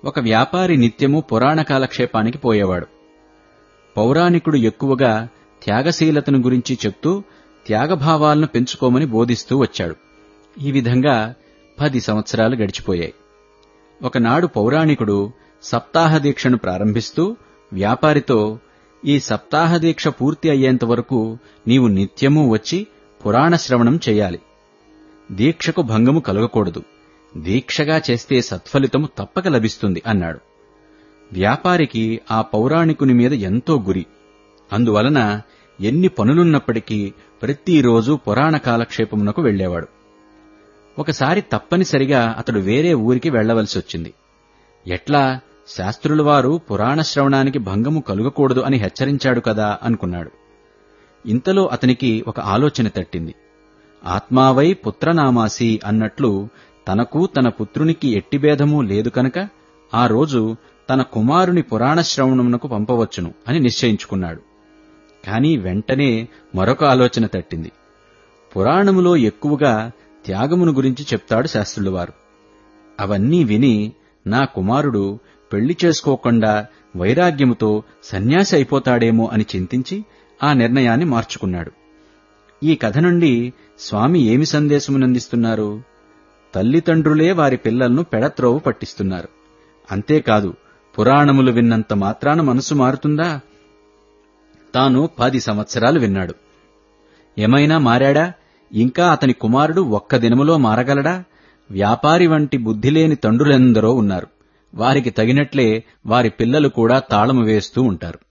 ఒక వ్యాపారి నిత్యము పురాణ కాలక్షేపానికి పోయేవాడు. పౌరాణికుడు ఎక్కువగా త్యాగశీలతను గురించి చెప్తూ త్యాగభావాలను పెంచుకోమని బోధిస్తూ వచ్చాడు. ఈ విధంగా 10 సంవత్సరాలు గడిచిపోయాయి. ఒకనాడు పౌరాణికుడు సప్తాహదీక్షను ప్రారంభిస్తూ వ్యాపారితో, ఈ సప్తాహదీక్ష పూర్తి అయ్యేంతవరకు నీవు నిత్యమూ వచ్చి పురాణ శ్రవణం చెయ్యాలి. దీక్షకు భంగము కలగకూడదు. దీక్షగా చేస్తే సత్ఫలితము తప్పక లభిస్తుంది అన్నాడు. వ్యాపారికి ఆ పౌరాణికుని మీద ఎంతో గురి. అందువలన ఎన్ని పనులున్నప్పటికీ ప్రతిరోజు పురాణ కాలక్షేపమునకు వెళ్లేవాడు. ఒకసారి తప్పనిసరిగా అతడు వేరే ఊరికి వెళ్లవలసొచ్చింది. ఎట్లా, శాస్త్రులవారు పురాణ శ్రవణానికి భంగము కలుగకూడదు అని హెచ్చరించాడు కదా అనుకున్నాడు. ఇంతలో అతనికి ఒక ఆలోచన తట్టింది. ఆత్మావై పుత్రనామాసి అన్నట్లు తనకు తన పుత్రునికి ఎట్టి భేదమూ లేదు కనుక ఆ రోజు తన కుమారుని పురాణ శ్రవణమునకు పంపవచ్చును అని నిశ్చయించుకున్నాడు. కాని వెంటనే మరొక ఆలోచన తట్టింది. పురాణములో ఎక్కువగా త్యాగమును గురించి చెప్తాడు శాస్త్రులవారు. అవన్నీ విని నా కుమారుడు పెళ్లి చేసుకోకుండా వైరాగ్యముతో సన్యాసి అయిపోతాడేమో అని చింతించి ఆ నిర్ణయాన్ని మార్చుకున్నాడు. ఈ కథ నుండి స్వామి ఏమి సందేశమునందిస్తున్నారు? తల్లిదండ్రులే వారి పిల్లలను పెడత్రోవ పట్టిస్తున్నారు. అంతేకాదు, పురాణములు విన్నంత మాత్రాన మనసు మారుతుందా? తాను 10 సంవత్సరాలు విన్నాడు. ఏమైనా మారాడా? ఇంకా అతని కుమారుడు ఒక్క దినములో మారగలడా? వ్యాపారి వంటి బుద్ధిలేని తండ్రులెందరో ఉన్నారు. వారికి తగినట్లే వారి పిల్లలు కూడా తాళము వేస్తూ ఉంటారు.